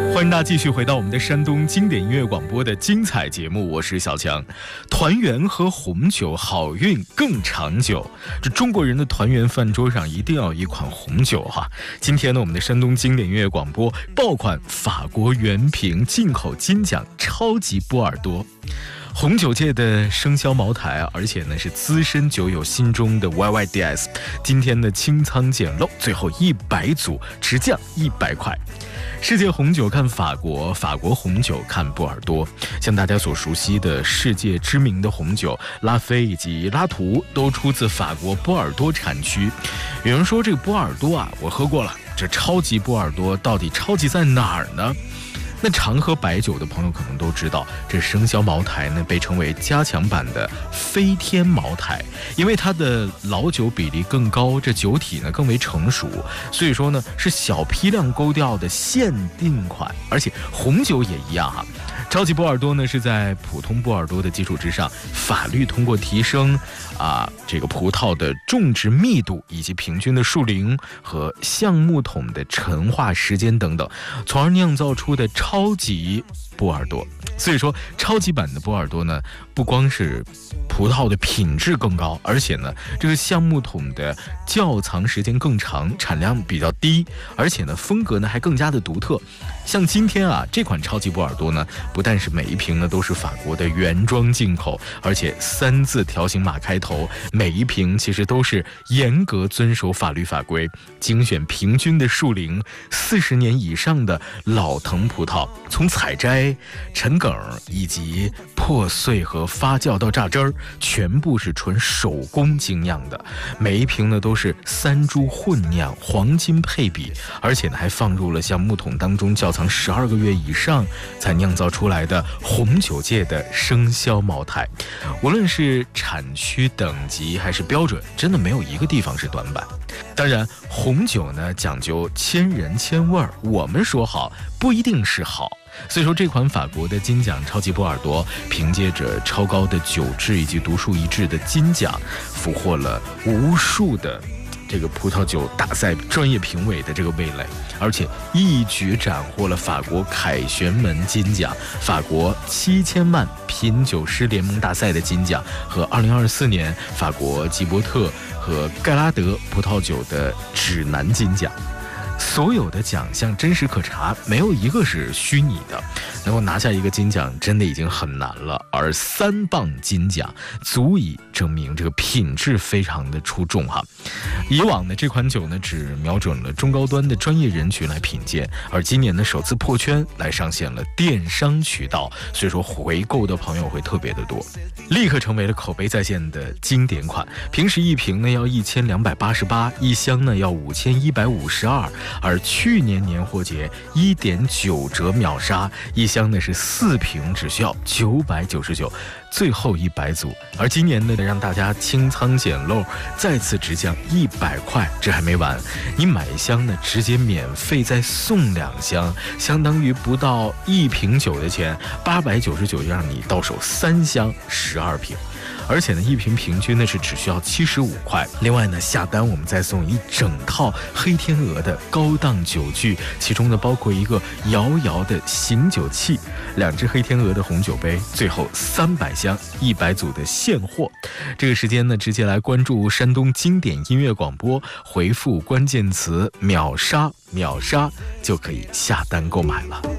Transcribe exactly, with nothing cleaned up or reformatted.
欢迎大家继续回到我们的山东经典音乐广播的精彩节目，我是小强。团圆和红酒，好运更长久。这中国人的团圆饭桌上一定要有一款红酒哈。今天呢，我们的山东经典音乐广播爆款法国原瓶进口金奖超级波尔多。红酒界的生肖茅台啊，而且呢是资深酒友心中的 Y Y D S。今天的清仓捡漏，最后一百组直降一百块。世界红酒看法国，法国红酒看波尔多。像大家所熟悉的世界知名的红酒拉菲以及拉图都出自法国波尔多产区。有人说这个波尔多啊，我喝过了，这超级波尔多到底超级在哪儿呢？那常喝白酒的朋友可能都知道，这生肖茅台呢被称为加强版的飞天茅台，因为它的老酒比例更高，这酒体呢更为成熟，所以说呢是小批量勾调的限定款。而且红酒也一样哈，超级波尔多呢是在普通波尔多的基础之上，法律通过提升啊这个葡萄的种植密度以及平均的树龄和橡木桶的陈化时间等等，从而酿造出的超级波尔多。所以说超级版的波尔多呢，不光是葡萄的品质更高，而且呢这个橡木桶的窖藏时间更长，产量比较低，而且呢风格呢还更加的独特。像今天啊这款超级波尔多呢，不但是每一瓶呢都是法国的原装进口，而且三字条形码开头，每一瓶其实都是严格遵守法律法规，精选平均的树龄四十年以上的老藤葡萄，从采摘、陈梗以及破碎和发酵到榨汁儿，全部是纯手工精酿的。每一瓶呢都是三株混酿，黄金配比，而且呢还放入了像木桶当中窖藏十二个月以上才酿造出来的红酒界的生肖茅台。无论是产区等级还是标准，真的没有一个地方是短板。当然红酒呢讲究千人千味儿，我们说好不一定是好，所以说这款法国的金奖超级波尔多凭借着超高的酒质以及独树一帜的金奖，俘获了无数的这个葡萄酒大赛专业评委的这个味蕾，而且一举斩获了法国凯旋门金奖、法国七千万品酒师联盟大赛的金奖和二零二四年法国吉伯特和盖拉德葡萄酒的指南金奖。所有的奖项真实可查，没有一个是虚拟的。能够拿下一个金奖真的已经很难了，而三磅金奖足以证明这个品质非常的出众哈。以往呢这款酒呢只瞄准了中高端的专业人群来品鉴，而今年呢首次破圈来上线了电商渠道，所以说回购的朋友会特别的多，立刻成为了口碑在线的经典款。平时一瓶呢要一千两百八十八，一箱呢要五千一百五十二，而去年年货节一点九折秒杀，一箱呢是四瓶只需要九百九十九，最后一百组。而今年呢让大家清仓捡漏，再次直降一百块，这还没完，你买一箱呢直接免费再送两箱，相当于不到一瓶酒的钱，八百九十九就让你到手三箱十二瓶。而且呢一瓶平均呢是只需要七十五块。另外呢下单我们再送一整套黑天鹅的高档酒具，其中呢包括一个摇摇的醒酒器，两只黑天鹅的红酒杯，最后三百箱一百组的现货。这个时间呢直接来关注山东经典音乐广播，回复关键词秒杀秒杀就可以下单购买了。